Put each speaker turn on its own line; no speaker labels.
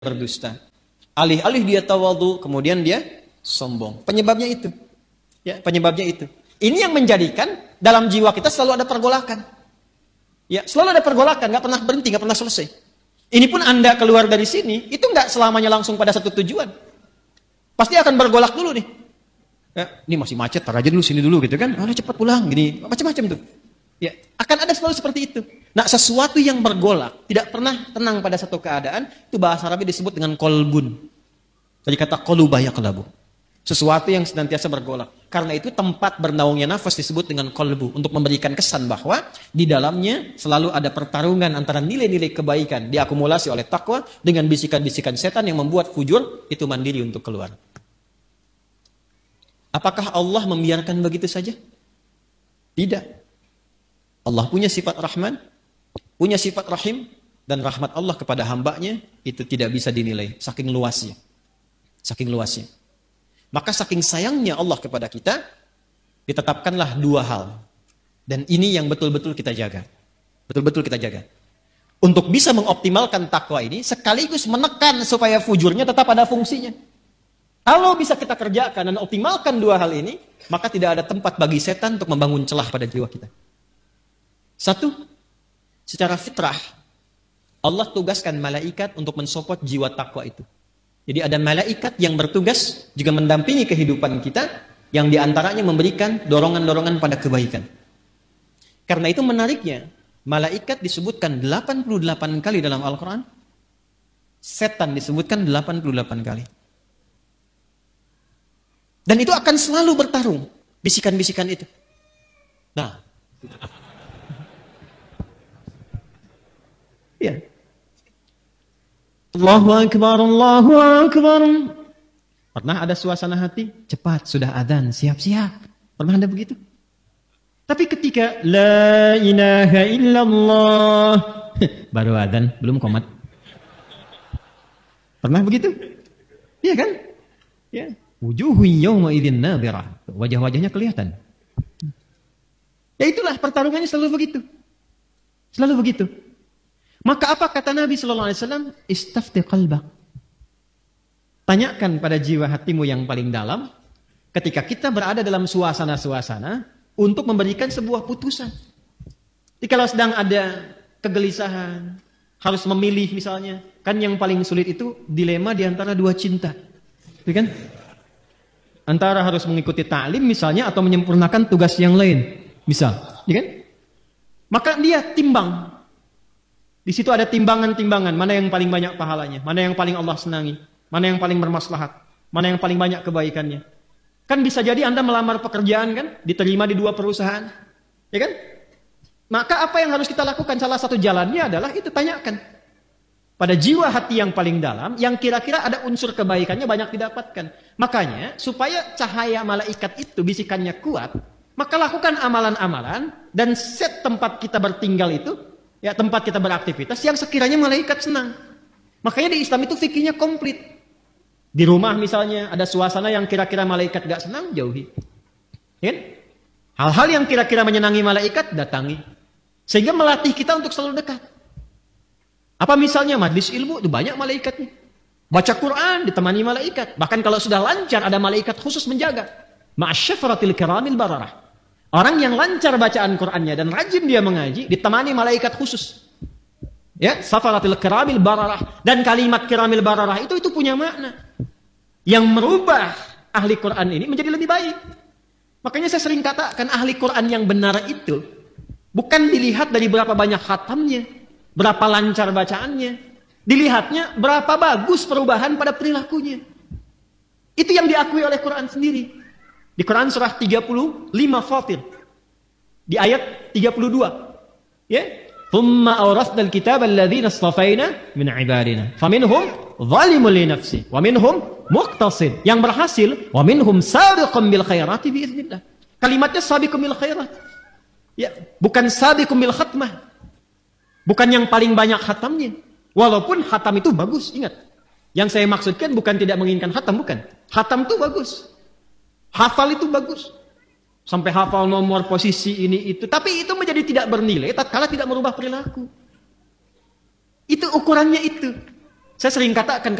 berdusta. Alih-alih dia tawadhu, kemudian dia sombong. Penyebabnya itu. Ya, penyebabnya itu. Ini yang menjadikan dalam jiwa kita selalu ada pergolakan. Ya, selalu ada pergolakan, nggak pernah berhenti, nggak pernah selesai. Ini pun Anda keluar dari sini, itu nggak selamanya langsung pada satu tujuan. Pasti akan bergolak dulu nih. Ya, ini masih macet, tar aja dulu sini dulu gitu kan. Udah cepat pulang gini, macam-macam tuh. Ya, akan ada selalu seperti itu. Nah, sesuatu yang bergolak, tidak pernah tenang pada satu keadaan, itu bahasa Arabnya disebut dengan kolbun. Dari kata qoluba yaqlabu. Sesuatu yang senantiasa bergolak. Karena itu tempat bernaungnya nafas disebut dengan kolbu. Untuk memberikan kesan bahwa di dalamnya selalu ada pertarungan antara nilai-nilai kebaikan diakumulasi oleh takwa dengan bisikan-bisikan setan yang membuat fujur itu mandiri untuk keluar. Apakah Allah membiarkan begitu saja? Tidak. Allah punya sifat Rahman, punya sifat Rahim, dan rahmat Allah kepada hambanya itu tidak bisa dinilai. Saking luasnya. Saking luasnya. Maka saking sayangnya Allah kepada kita, ditetapkanlah dua hal. Dan ini yang betul-betul kita jaga. Betul-betul kita jaga. Untuk bisa mengoptimalkan takwa ini, sekaligus menekan supaya fujurnya tetap ada fungsinya. Kalau bisa kita kerjakan dan optimalkan dua hal ini, maka tidak ada tempat bagi setan untuk membangun celah pada jiwa kita. Satu, secara fitrah, Allah tugaskan malaikat untuk mensupport jiwa takwa itu. Jadi ada malaikat yang bertugas juga mendampingi kehidupan kita, yang diantaranya memberikan dorongan-dorongan pada kebaikan. Karena itu menariknya, malaikat disebutkan 88 kali dalam Al-Quran, setan disebutkan 88 kali. Dan itu akan selalu bertarung, bisikan-bisikan itu. Nah, ya. Allahu Akbar, Allahu Akbar. Pernah ada suasana hati? Cepat, sudah adzan, siap-siap. Pernah ada begitu? Tapi ketika La ilaha illallah baru adzan, belum qomat. Pernah begitu? Iya kan? Ya. Wujuhu yawma idzin nadhirah. Wajah-wajahnya kelihatan. Ya itulah pertarungannya selalu begitu. Selalu begitu. Maka apa kata Nabi sallallahu alaihi wasallam? Istafti qalbak. Tanyakan pada jiwa hatimu yang paling dalam ketika kita berada dalam suasana-suasana untuk memberikan sebuah putusan. Jadi kalau sedang ada kegelisahan, harus memilih misalnya, kan yang paling sulit itu dilema di antara dua cinta. Gitu kan? Antara harus mengikuti ta'lim misalnya atau menyempurnakan tugas yang lain. Misal, ya kan? Maka dia timbang. Di situ ada timbangan-timbangan, mana yang paling banyak pahalanya, mana yang paling Allah senangi, mana yang paling bermaslahat, mana yang paling banyak kebaikannya. Kan bisa jadi Anda melamar pekerjaan kan, diterima di dua perusahaan, ya kan? Maka apa yang harus kita lakukan? Salah satu jalannya adalah itu tanyakan pada jiwa hati yang paling dalam, yang kira-kira ada unsur kebaikannya banyak didapatkan. Makanya supaya cahaya malaikat itu bisikannya kuat, maka lakukan amalan-amalan dan set tempat kita bertinggal itu. Ya, tempat kita beraktivitas yang sekiranya malaikat senang. Makanya di Islam itu fikihnya komplit. Di rumah misalnya ada suasana yang kira-kira malaikat gak senang, jauhi. Ya? Hal-hal yang kira-kira menyenangi malaikat, datangi. Sehingga melatih kita untuk selalu dekat. Apa misalnya majlis ilmu, itu banyak malaikatnya. Baca Quran, ditemani malaikat. Bahkan kalau sudah lancar, ada malaikat khusus menjaga. Ma'asyafratil kiramil bararah. Orang yang lancar bacaan Qur'annya dan rajin dia mengaji, ditemani malaikat khusus. Ya, safaratil kiramil bararah. Dan kalimat kiramil bararah itu punya makna. Yang merubah ahli Qur'an ini menjadi lebih baik. Makanya saya sering katakan ahli Qur'an yang benar itu bukan dilihat dari berapa banyak khatamnya, berapa lancar bacaannya. Dilihatnya berapa bagus perubahan pada perilakunya. Itu yang diakui oleh Qur'an sendiri. Di Quran surah 35 Fatir. Di ayat 32. Ya. Thumma awrathnal kitaba alladhina istafaina min ibadina. Faminhum zalimun li nafsi wa minhum muqtasid. Yang berhasil wa minhum sabiqun bil khairati bi idznillah. Kalimatnya sabiqun bil khairat. Ya, bukan sabiqun bil khatmah. Bukan yang paling banyak khatamnya. Walaupun khatam itu bagus, ingat. Yang saya maksudkan bukan tidak menginginkan khatam, bukan. Khatam itu bagus. Hafal itu bagus. Sampai hafal nomor posisi ini itu. Tapi itu menjadi tidak bernilai tatkala tidak merubah perilaku. Itu ukurannya itu. Saya sering katakan